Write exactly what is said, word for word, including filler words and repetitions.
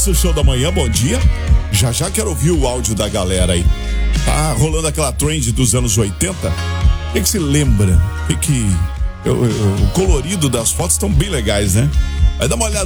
Começa o show da manhã, bom dia. Já já quero ouvir o áudio da galera aí. Tá rolando aquela trend dos anos oitenta. O que que se lembra? O que que... Eu, eu, o colorido das fotos estão bem legais, né? Vai dar uma olhada